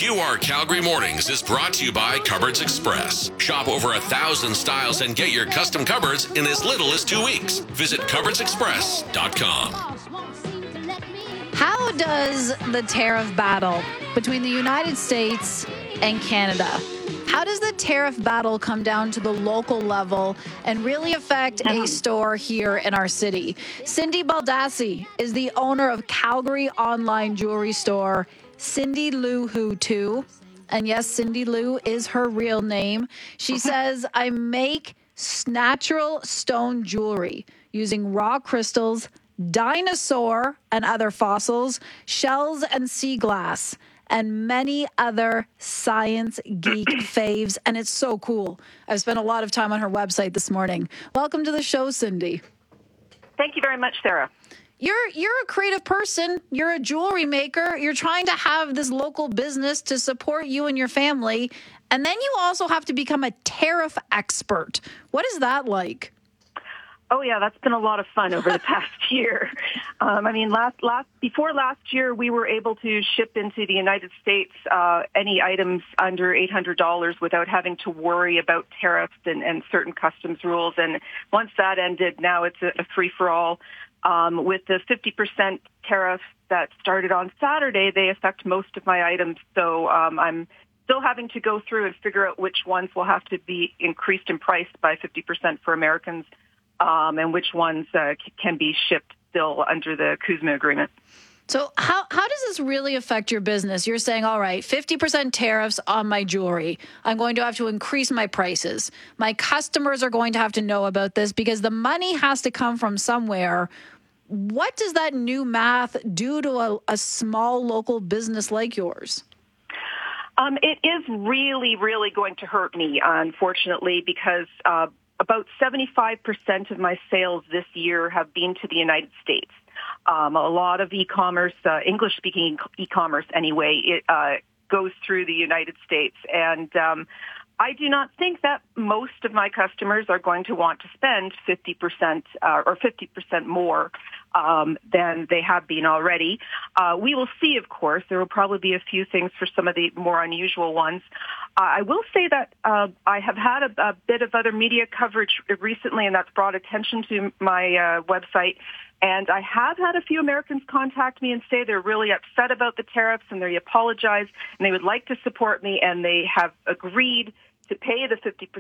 QR Calgary Mornings is brought to you by Cupboards Express. Shop over 1,000 styles and get your custom cupboards in as little as 2 weeks. Visit cupboardsexpress.com. How does the tariff battle between the United States and Canada, how does the tariff battle come down to the local level and really affect a store here in our city? Cindy Baldassi is the owner of Calgary online jewelry store, Cindy Lou Who 2. And yes, Cindy Lou is her real name. She says, I make natural stone jewelry using raw crystals, dinosaur and other fossils, shells and sea glass, and many other science geek faves. And it's so cool. I've spent a lot of time on her website this morning. Welcome to the show, Cindy. Thank you very much, Sarah. You're a creative person. You're a jewelry maker. You're trying to have this local business to support you and your family. And then you also have to become a tariff expert. What is that like? Oh yeah, that's been a lot of fun over the past year. Before last year, we were able to ship into the United States any items under $800 without having to worry about tariffs and certain customs rules. And once that ended, now it's a free-for-all. With the 50% tariff that started on Saturday, they affect most of my items. So I'm still having to go through and figure out which ones will have to be increased in price by 50% for Americans. And which ones can be shipped still under the CUSMA agreement. So how does this really affect your business? You're saying, all right, 50% tariffs on my jewelry. I'm going to have to increase my prices. My customers are going to have to know about this because the money has to come from somewhere. What does that new math do to a small local business like yours? It is really, really going to hurt me, unfortunately, because about 75% of my sales this year have been to the United States. A lot of e-commerce, English-speaking e-commerce anyway, it goes through the United States. And I do not think that most of my customers are going to want to spend 50% or 50% more than they have been already. We will see, of course. There will probably be a few things for some of the more unusual ones. I will say that I have had a bit of other media coverage recently, and that's brought attention to my website. And I have had a few Americans contact me and say they're really upset about the tariffs, and they apologize, and they would like to support me, and they have agreed to pay the 50%